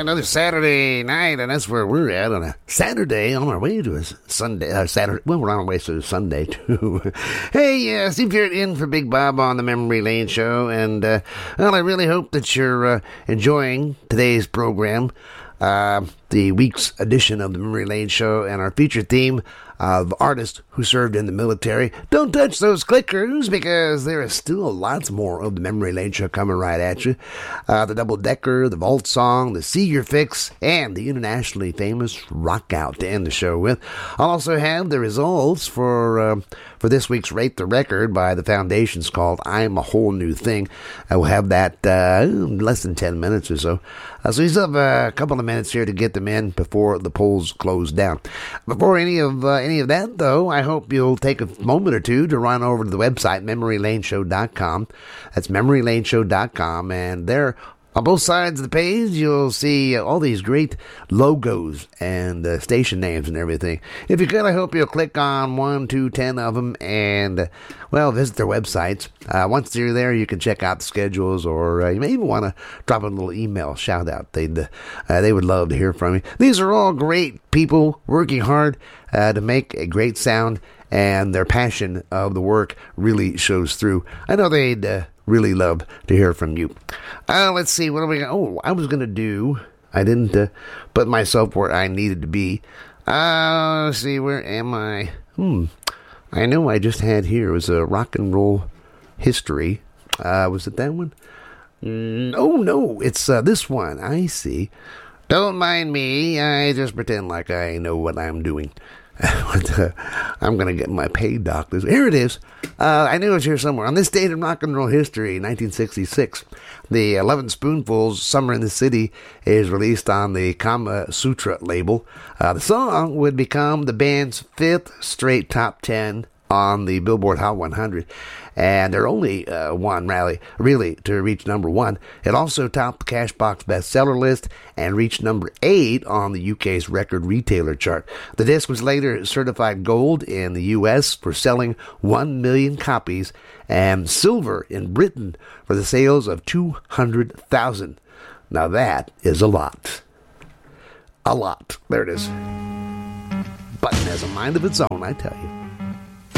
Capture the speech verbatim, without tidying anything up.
another Saturday night, and that's where we're at on a Saturday on our way to a Sunday, uh, Saturday. Well, we're on our way to Sunday, too. Hey, uh, Steve Garrett in for Big Bob on the Memory Lane Show, and, uh, well, I really hope that you're uh, enjoying today's program, uh, the week's edition of the Memory Lane Show, and our feature theme of artists who served in the military. Don't touch those clickers, because there is still lots more of the Memory Lane Show coming right at you. Uh, the Double Decker, the Vault Song, the Seeger Fix, and the internationally famous Rock Out to end the show with. I'll also have the results for uh, for this week's Rate the Record by the Foundations called I'm a Whole New Thing. I will have that uh, in less than ten minutes or so. Uh, so you still have a couple of minutes here to get them in before the polls close down. Before any of uh, any of that, though, I hope you'll take a moment or two to run over to the website, memory lane show dot com. That's memory lane show dot com, and there on both sides of the page, you'll see all these great logos and uh, station names and everything. If you could, I hope you'll click on one, two, ten of them and, uh, well, visit their websites. Uh, once you're there, you can check out the schedules, or uh, you may even want to drop a little email shout out. They'd, uh, they would love to hear from you. These are all great people working hard uh, to make a great sound, and their passion of the work really shows through. I know they'd uh, really love to hear from you. Uh, let's see, what are we going to... Oh, I was going to do... I didn't uh, put myself where I needed to be. Uh, let's see, where am I? Hmm. I know I just had here, it was a rock and roll history. Uh, was it that one? Mm, oh, no, it's uh, this one. I see. Don't mind me. I just pretend like I know what I'm doing. I'm going to get my paid doctors. Here it is. Uh, I knew it was here somewhere. On this date in rock and roll history, nineteen sixty-six, the eleven Spoonfuls Summer in the City is released on the Kama Sutra label. Uh, the song would become the band's fifth straight top ten on the Billboard Hot one hundred, and they're only uh, one rally really to reach number one. It also topped the Cashbox bestseller list and reached number eight on the U K's record retailer chart. The disc was later certified gold in the U S for selling one million copies, and silver in Britain for the sales of two hundred thousand. Now that is a lot. A lot. There it is. Button has a mind of its own, I tell you.